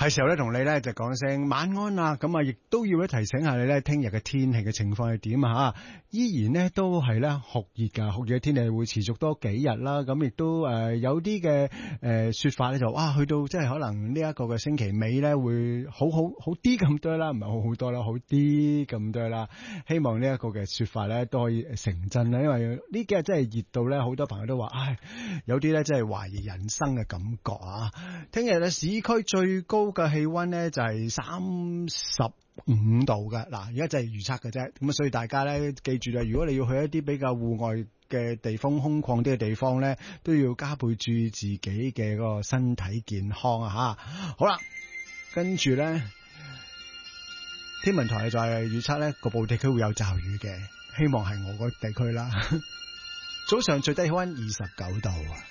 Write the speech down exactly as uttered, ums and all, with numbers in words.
係時候咧同你咧就講聲晚安啦，咁啊亦都要咧提醒下你咧，聽日嘅天氣嘅情況係點啊？依然呢都係咧酷熱噶，酷熱嘅天氣會持續多幾日啦。咁亦都誒有啲嘅誒說法咧就哇，去到即係可能呢一個嘅星期尾咧會好好好啲咁多啦，唔係好好多啦，好啲咁多啦。希望呢一個嘅說法咧都可以成真啦，因為呢幾日真係熱到咧，好多朋友都話唉，有啲咧真係懷疑人生嘅感覺啊！聽日咧市區最高嘅氣溫咧就係三十五度嘅，嗱而家就係預測嘅啫，咁啊所以大家咧記住啦，如果你要去一啲比較戶外嘅地方，空曠啲嘅地方咧，都要加倍注意自己嘅嗰個身體健康啊吓！好啦，跟住咧天文台就係預測咧局部地區會有驟雨嘅，希望係我個地區啦。早上最低氣溫二十九度。